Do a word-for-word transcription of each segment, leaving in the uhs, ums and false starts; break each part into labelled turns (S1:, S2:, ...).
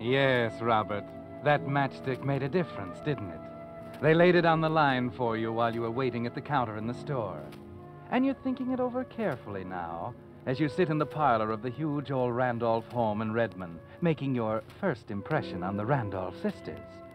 S1: Yes, Robert. That matchstick made a difference, didn't it? They laid it on the line for you while you were waiting at the counter in the store. And you're thinking it over carefully now as you sit in the parlor of the huge old Randolph home in Redmond, making your first impression on the Randolph sisters.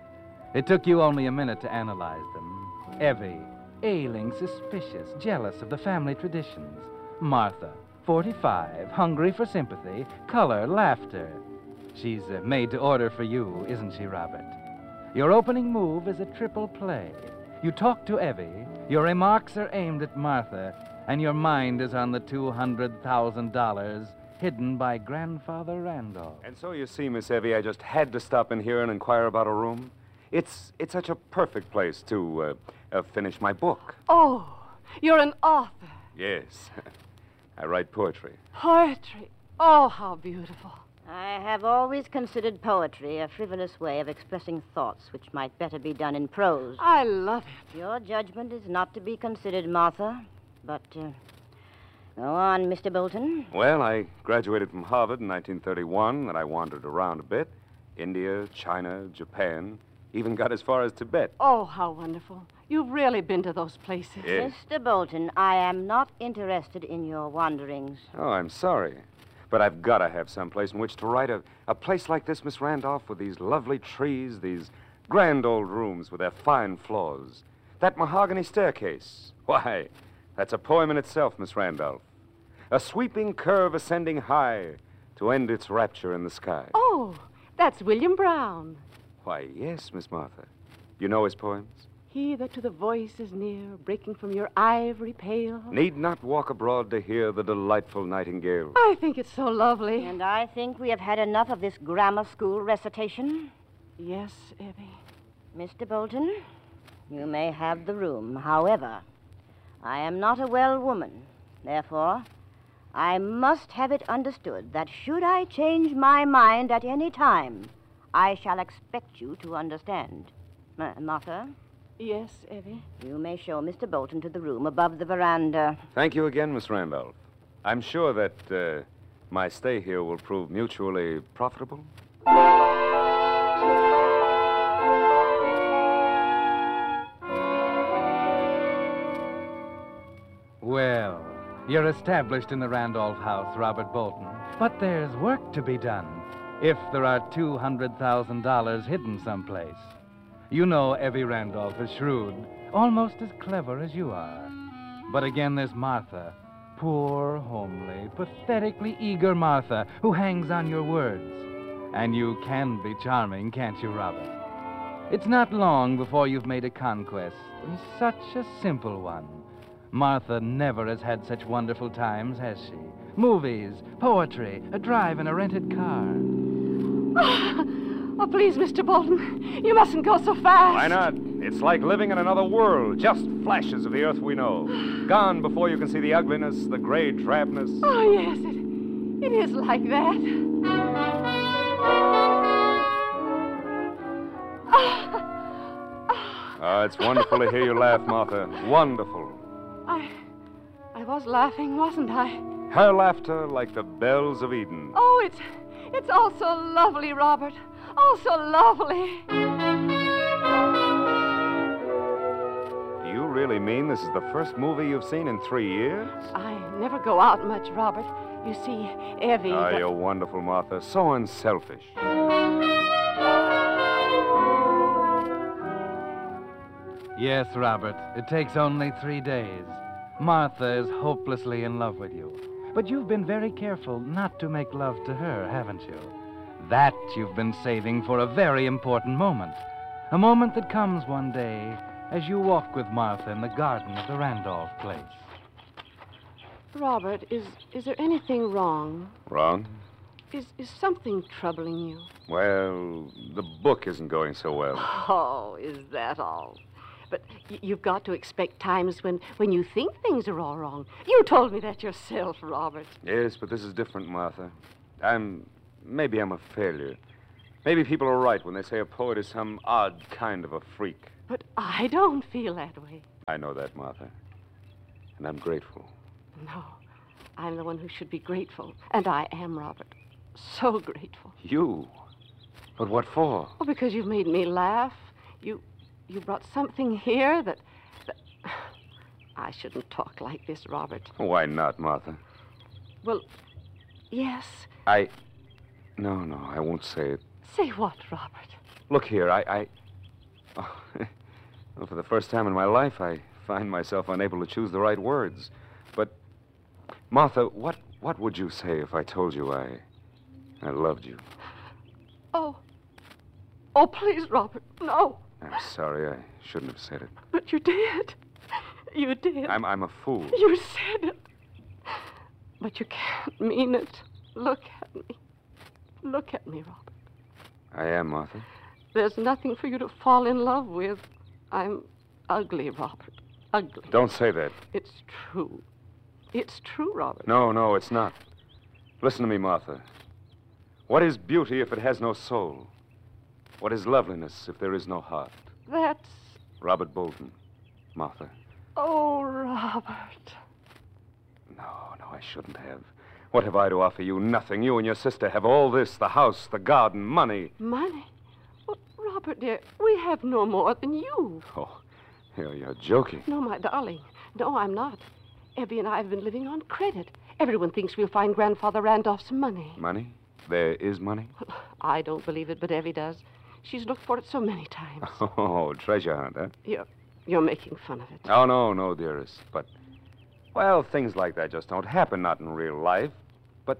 S1: It took you only a minute to analyze them. Evie, ailing, suspicious, jealous of the family traditions. Martha, forty-five, hungry for sympathy, color, laughter. She's uh, made to order for you, isn't she, Robert? Your opening move is a triple play. You talk to Evie, your remarks are aimed at Martha, and your mind is on the two hundred thousand dollars hidden by Grandfather Randolph.
S2: And so you see, Miss Evie, I just had to stop in here and inquire about a room. It's it's such a perfect place to uh, uh, finish my book.
S3: Oh, you're an author.
S2: Yes. I write poetry.
S3: Poetry. Oh, how beautiful.
S4: I have always considered poetry a frivolous way of expressing thoughts which might better be done in prose.
S3: I love it.
S4: Your judgment is not to be considered, Martha. But, uh, go on, Mister Bolton.
S2: Well, I graduated from Harvard in nineteen thirty-one, and I wandered around a bit. India, China, Japan, even got as far as Tibet.
S3: Oh, how wonderful. You've really been to those places.
S2: Yes.
S4: Mister Bolton, I am not interested in your wanderings.
S2: Oh, I'm sorry. But I've got to have some place in which to write. A, a place like this, Miss Randolph, with these lovely trees, these grand old rooms with their fine floors. That mahogany staircase. Why, that's a poem in itself, Miss Randolph. A sweeping curve ascending high to end its rapture in the sky.
S3: Oh, that's William Brown.
S2: Why, yes, Miss Martha. You know his poems?
S3: He that to the voice is near, breaking from your ivory pale.
S2: Need not walk abroad to hear the delightful nightingale.
S3: I think it's so lovely.
S4: And I think we have had enough of this grammar school recitation.
S3: Yes, Evie.
S4: Mister Bolton, you may have the room. However, I am not a well woman. Therefore, I must have it understood that should I change my mind at any time, I shall expect you to understand. Ma- Martha?
S3: Yes, Evie.
S4: You may show Mister Bolton to the room above the veranda.
S2: Thank you again, Miss Randolph. I'm sure that uh, my stay here will prove mutually profitable.
S1: Well, you're established in the Randolph house, Robert Bolton. But there's work to be done if there are two hundred thousand dollars hidden someplace. You know Evie Randolph is shrewd, almost as clever as you are. But again, there's Martha, poor, homely, pathetically eager Martha, who hangs on your words. And you can be charming, can't you, Robert? It's not long before you've made a conquest, and such a simple one. Martha never has had such wonderful times, has she? Movies, poetry, a drive in a rented car.
S3: Oh, please, Mister Bolton, you mustn't go so fast.
S2: Why not? It's like living in another world, just flashes of the earth we know. Gone before you can see the ugliness, the gray drabness.
S3: Oh, yes, it, it is like that.
S2: Oh, it's wonderful to hear you laugh, Martha. Wonderful.
S3: I, I was laughing, wasn't I?
S2: Her laughter like the bells of Eden.
S3: Oh, it's, it's all so lovely, Robert. Oh, so lovely.
S2: Do you really mean this is the first movie you've seen in three years?
S3: I never go out much, Robert. You see, Evie...
S2: Oh,
S3: the-
S2: you're wonderful, Martha. So unselfish.
S1: Yes, Robert, it takes only three days. Martha is hopelessly in love with you. But you've been very careful not to make love to her, haven't you? That you've been saving for a very important moment. A moment that comes one day as you walk with Martha in the garden of the Randolph place.
S3: Robert, is, is there anything wrong?
S2: Wrong?
S3: Is, is something troubling you?
S2: Well, the book isn't going so well.
S3: Oh, is that all? But y- you've got to expect times when, when you think things are all wrong. You told me that yourself, Robert.
S2: Yes, but this is different, Martha. I'm... Maybe I'm a failure. Maybe people are right when they say a poet is some odd kind of a freak.
S3: But I don't feel that way.
S2: I know that, Martha. And I'm grateful.
S3: No, I'm the one who should be grateful. And I am, Robert. So grateful.
S2: You? But what for?
S3: Oh, because you've made me laugh. You you brought something here that, that... I shouldn't talk like this, Robert.
S2: Why not, Martha?
S3: Well, yes.
S2: I... No, no, I won't say it.
S3: Say what, Robert?
S2: Look here, I... I... Oh, well, for the first time in my life, I find myself unable to choose the right words. But, Martha, what, what would you say if I told you I... I loved you?
S3: Oh. Oh, please, Robert, no.
S2: I'm sorry, I shouldn't have said it.
S3: But you did. You did.
S2: I'm, I'm a fool.
S3: You said it. But you can't mean it. Look at me. Look at me, Robert.
S2: I am, Martha.
S3: There's nothing for you to fall in love with. I'm ugly, Robert. Ugly.
S2: Don't say that.
S3: It's true. It's true, Robert.
S2: No, no, it's not. Listen to me, Martha. What is beauty if it has no soul? What is loveliness if there is no heart?
S3: That's...
S2: Robert Bolton. Martha.
S3: Oh, Robert.
S2: No, no, I shouldn't have. What have I to offer you? Nothing. You and your sister have all this, the house, the garden, money.
S3: Money? Well, Robert, dear, we have no more than you.
S2: Oh, you're, you're joking.
S3: No, my darling. No, I'm not. Evie and I have been living on credit. Everyone thinks we'll find Grandfather Randolph's money.
S2: Money? There is money?
S3: I don't believe it, but Evie does. She's looked for it so many times.
S2: Oh, treasure hunt, huh?
S3: You're, you're making fun of it.
S2: Oh, no, no, dearest. But, well, things like that just don't happen, not in real life. But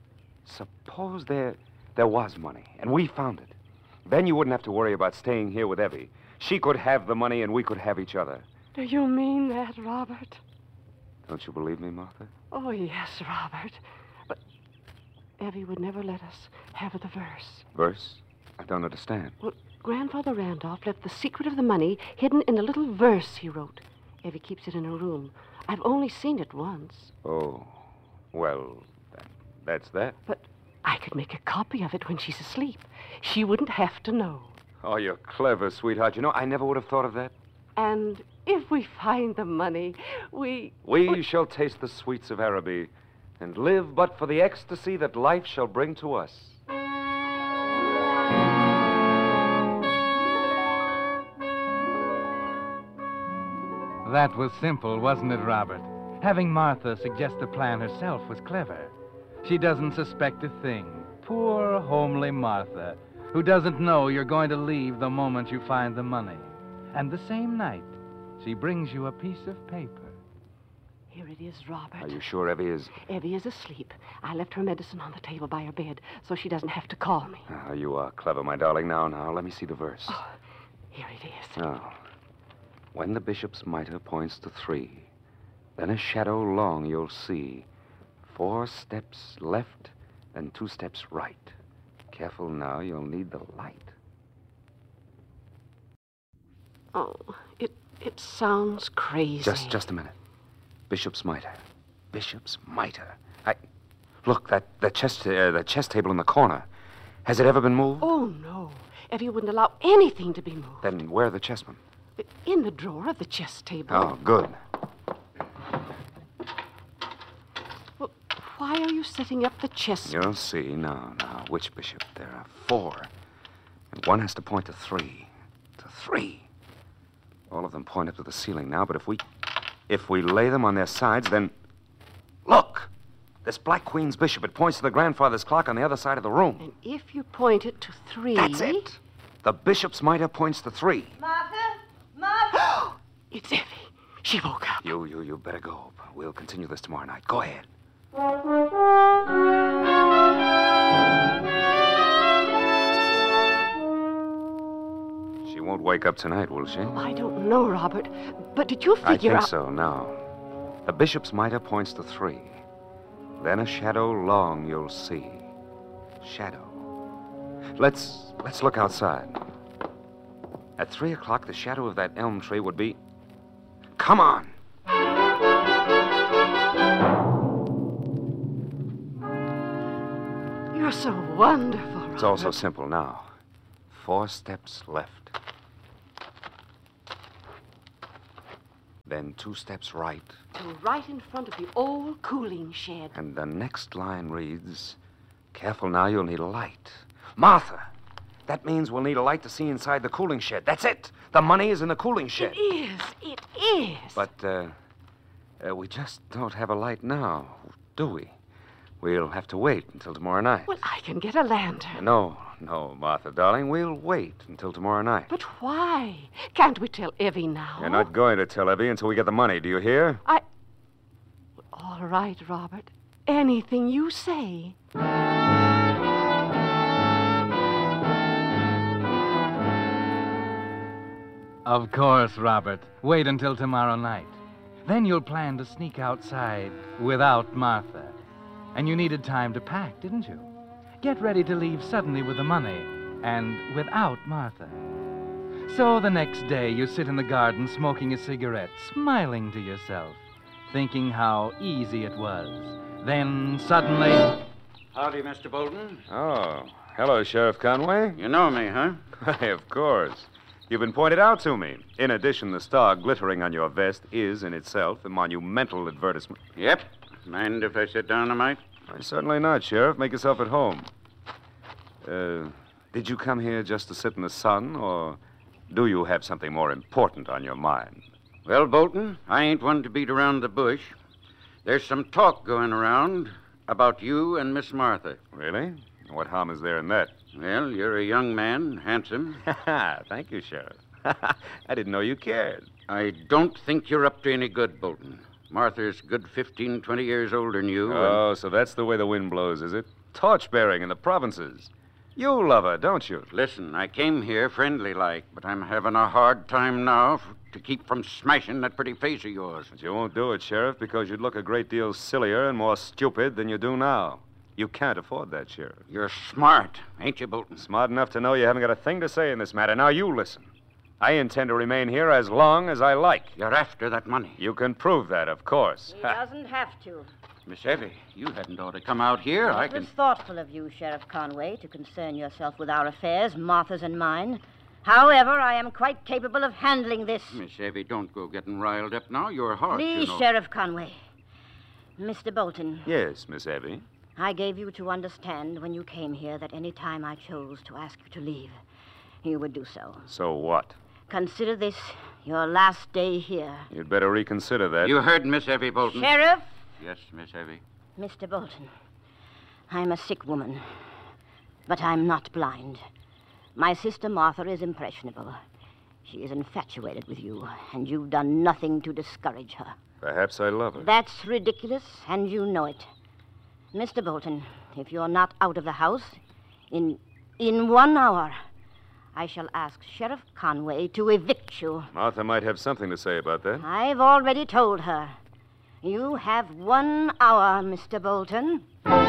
S2: suppose there, there was money, and we found it. Then you wouldn't have to worry about staying here with Evie. She could have the money, and we could have each other.
S3: Do you mean that, Robert?
S2: Don't you believe me, Martha?
S3: Oh, yes, Robert. But Evie would never let us have the verse.
S2: Verse? I don't understand.
S3: Well, Grandfather Randolph left the secret of the money hidden in a little verse he wrote. Evie keeps it in her room. I've only seen it once.
S2: Oh, well, that, that's that.
S3: But I could make a copy of it when she's asleep. She wouldn't have to know.
S2: Oh, you're clever, sweetheart. You know, I never would have thought of that.
S3: And if we find the money, we...
S2: We, we shall taste the sweets of Araby and live but for the ecstasy that life shall bring to us.
S1: That was simple, wasn't it, Robert? Having Martha suggest the plan herself was clever. She doesn't suspect a thing. Poor, homely Martha, who doesn't know you're going to leave the moment you find the money. And the same night, she brings you a piece of paper.
S3: Here it is, Robert.
S2: Are you sure Evie is...
S3: Evie is asleep. I left her medicine on the table by her bed, so she doesn't have to call me.
S2: Ah, you are clever, my darling. Now, now, let me see the verse.
S3: Oh, here it is.
S2: Oh. When the bishop's mitre points to three, then a shadow long you'll see. Four steps left and two steps right. Careful now, you'll need the light.
S3: Oh, it it sounds crazy.
S2: Just just a minute. Bishop's mitre. Bishop's mitre. I... Look, that, that chest uh, the chess table in the corner. Has it ever been moved?
S3: Oh, no. Evie wouldn't allow anything to be moved.
S2: Then where are the chessmen?
S3: In the drawer of the chess table.
S2: Oh, good.
S3: Well, why are you setting up the chess?
S2: You'll see. Now, now, which bishop? There are four. And one has to point to three. To three. All of them point up to the ceiling now, but if we... If we lay them on their sides, then... Look! This Black Queen's bishop, it points to the grandfather's clock on the other side of the room.
S3: And if you point it to three...
S2: That's it. The bishop's mitre points to three.
S4: Martha? Martha?
S3: It's Evie. She woke up.
S2: You, you, you better go. We'll continue this tomorrow night. Go ahead. She won't wake up tonight, will she?
S3: I don't know, Robert. But did you figure
S2: I think
S3: out...
S2: so, now. The bishop's mitre points to three. Then a shadow long you'll see. Shadow. Let's, let's look outside. At three o'clock, the shadow of that elm tree would be... Come on!
S3: You're so wonderful, Robert.
S2: It's all so simple now. Four steps left. Then two steps right.
S3: And right in front of the old cooling shed.
S2: And the next line reads, careful now, you'll need a light. Martha, That means we'll need a light to see inside the cooling shed. That's it. The money is in the cooling shed.
S3: It is. It is.
S2: But, uh, uh, we just don't have a light now, do we? We'll have to wait until tomorrow night.
S3: Well, I can get a lantern.
S2: No, no, Martha, darling. We'll wait until tomorrow night.
S3: But why? Can't we tell Evie now?
S2: You're not going to tell Evie until we get the money, do you hear?
S3: I... All right, Robert. Anything you say.
S1: Of course, Robert. Wait until tomorrow night. Then you'll plan to sneak outside without Martha. And you needed time to pack, didn't you? Get ready to leave suddenly with the money and without Martha. So the next day you sit in the garden smoking a cigarette, smiling to yourself, thinking how easy it was. Then suddenly...
S5: Howdy, Mister Bolton.
S2: Oh, hello, Sheriff Conway.
S5: You know me, huh?
S2: Why, of course. You've been pointed out to me. In addition, the star glittering on your vest is, in itself, a monumental advertisement.
S5: Yep. Mind if I sit down a mite?
S2: Why, certainly not, Sheriff. Make yourself at home. Uh, did you come here just to sit in the sun, or do you have something more important on your mind?
S5: Well, Bolton, I ain't one to beat around the bush. There's some talk going around about you and Miss Martha.
S2: Really? What harm is there in that?
S5: Well, you're a young man, handsome.
S2: Thank you, Sheriff. I didn't know you cared.
S5: I don't think you're up to any good, Bolton. Martha's good fifteen, twenty years older than you.
S2: Oh, and... so that's the way the wind blows, is it? Torch-bearing in the provinces. You love her, don't you?
S5: Listen, I came here friendly-like, but I'm having a hard time now f- to keep from smashing that pretty face of yours.
S2: But you won't do it, Sheriff, because you'd look a great deal sillier and more stupid than you do now. You can't afford that, Sheriff.
S5: You're smart, ain't you, Bolton?
S2: Smart enough to know you haven't got a thing to say in this matter. Now you listen. I intend to remain here as long as I like.
S5: You're after that money.
S2: You can prove that, of course.
S4: He doesn't have to.
S5: Miss Evie, you hadn't ought to come out here. I
S4: It
S5: can...
S4: was thoughtful of you, Sheriff Conway, to concern yourself with our affairs, Martha's and mine. However, I am quite capable of handling this.
S5: Miss Evie, don't go getting riled up now. You're hard,
S4: Please,
S5: you know.
S4: Sheriff Conway. Mister Bolton,
S2: Yes, Miss Evie.
S4: I gave you to understand when you came here that any time I chose to ask you to leave, you would do so.
S2: So what?
S4: Consider this your last day here.
S2: You'd better reconsider that.
S5: You heard Miss Evie, Bolton.
S4: Sheriff?
S5: Yes, Miss Evie.
S4: Mister Bolton, I'm a sick woman, but I'm not blind. My sister Martha is impressionable. She is infatuated with you, and you've done nothing to discourage her.
S2: Perhaps I love her.
S4: That's ridiculous, and you know it. Mister Bolton, if you're not out of the house, in in one hour, I shall ask Sheriff Conway to evict you.
S2: Martha might have something to say about that.
S4: I've already told her. You have one hour, Mister Bolton.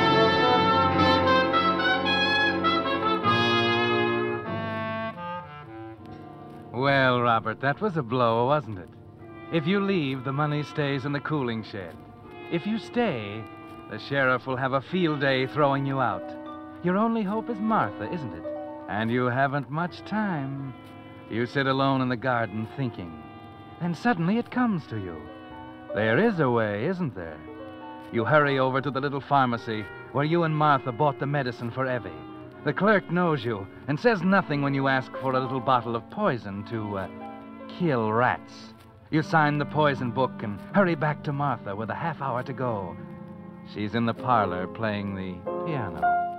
S1: Well, Robert, that was a blow, wasn't it? If you leave, the money stays in the cooling shed. If you stay, the sheriff will have a field day throwing you out. Your only hope is Martha, isn't it? And you haven't much time. You sit alone in the garden thinking. Then suddenly it comes to you. There is a way, isn't there? You hurry over to the little pharmacy where you and Martha bought the medicine for Evie. The clerk knows you and says nothing when you ask for a little bottle of poison to uh, kill rats. You sign the poison book and hurry back to Martha with a half hour to go. She's in the parlor playing the piano.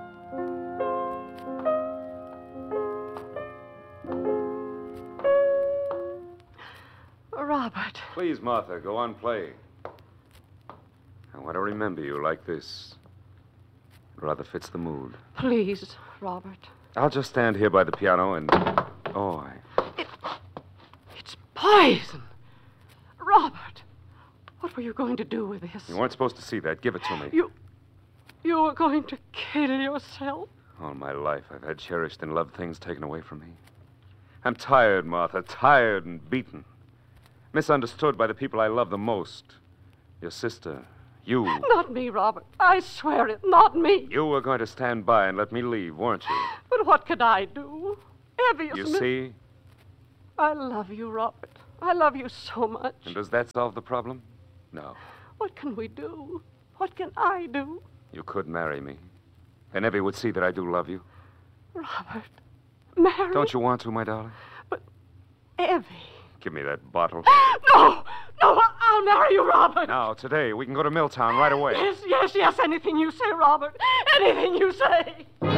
S3: Robert.
S2: Please, Martha, go on playing. I want to remember you like this. It rather fits the mood.
S3: Please, Robert.
S2: I'll just stand here by the piano and... Oh, I...
S3: It, it's poison. Robert, what were you going to do with this?
S2: You weren't supposed to see that. Give it to me.
S3: You... You were going to kill yourself?
S2: All my life, I've had cherished and loved things taken away from me. I'm tired, Martha, tired and beaten. Misunderstood by the people I love the most. Your sister, you.
S3: Not me, Robert. I swear it, not me.
S2: You were going to stand by and let me leave, weren't you?
S3: But what could I do? Evie is
S2: You
S3: mi-
S2: see?
S3: I love you, Robert. I love you so much.
S2: And does that solve the problem? No.
S3: What can we do? What can I do?
S2: You could marry me. And Evie would see that I do love you.
S3: Robert, Marry?
S2: Don't you want to, my darling?
S3: Evie.
S2: Give me that bottle.
S3: No! No, I'll marry you, Robert.
S2: Now, today, we can go to Milltown right away.
S3: Yes, yes, yes. Anything you say, Robert. Anything you say.